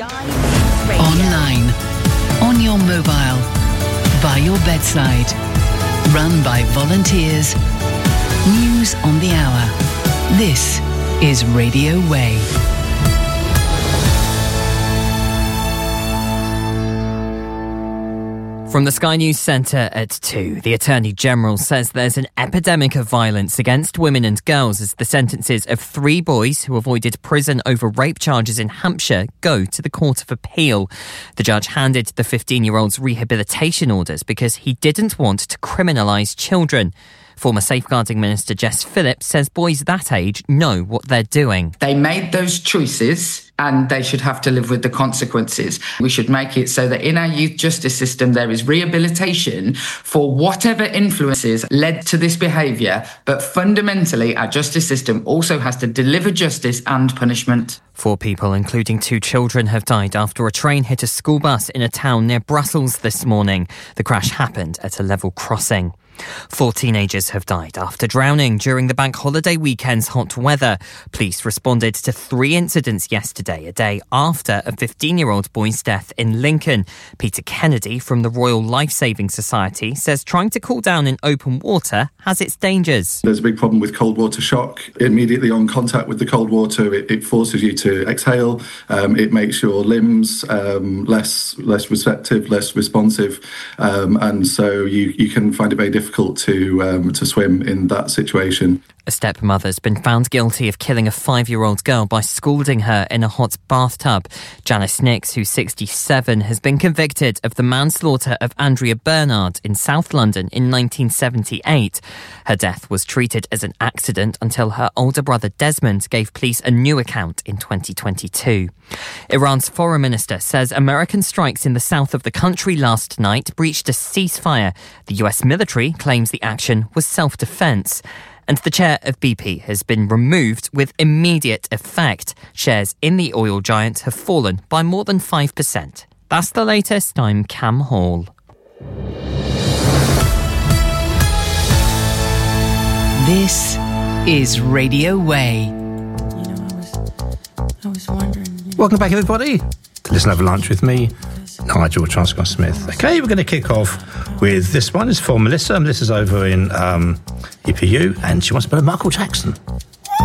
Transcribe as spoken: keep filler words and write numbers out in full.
Sky News Radio. Online, on your mobile, by your bedside. Run by volunteers. News on the hour. This is Radio Way. From the Sky News Centre at two, the Attorney-General says there's an epidemic of violence against women and girls as the sentences of three boys who avoided prison over rape charges in Hampshire go to the Court of Appeal. The judge handed the fifteen-year-old's rehabilitation orders because he didn't want to criminalise children. Former Safeguarding Minister Jess Phillips says boys that age know what they're doing. They made those choices and they should have to live with the consequences. We should make it so that in our youth justice system there is rehabilitation for whatever influences led to this behaviour, but fundamentally our justice system also has to deliver justice and punishment. Four people, including two children, have died after a train hit a school bus in a town near Brussels this morning. The crash happened at a level crossing. Four teenagers have died after drowning during the bank holiday weekend's hot weather. Police responded to three incidents yesterday, a day after a fifteen-year-old boy's death in Lincoln. Peter Kennedy from the Royal Life-Saving Society says trying to cool down in open water has its dangers. There's a big problem with cold water shock. Immediately on contact with the cold water, it, it forces you to exhale. Um, it makes your limbs um, less less receptive, less responsive, um, and so you, you can find it very difficult to um, to swim in that situation. A stepmother's been found guilty of killing a five-year-old girl by scalding her in a hot bathtub. Janice Nix, who's sixty-seven, has been convicted of the manslaughter of Andrea Bernard in South London in nineteen seventy-eight. Her death was treated as an accident until her older brother Desmond gave police a new account in twenty twenty-two. Iran's foreign minister says American strikes in the south of the country last night breached a ceasefire. The U S military claims the action was self-defense. And the chair of B P has been removed with immediate effect. Shares in the oil giant have fallen by more than five percent. That's the latest. I'm Cam Hall. This is Radio Way. You know, I was, I was wondering. You know, Welcome back, everybody, to Listen Over Lunch with me, Nigel Transcott-Smith. Okay, we're going to kick off with this one. It's for Melissa. Melissa's over in um, E P U, and she wants to play Michael Jackson.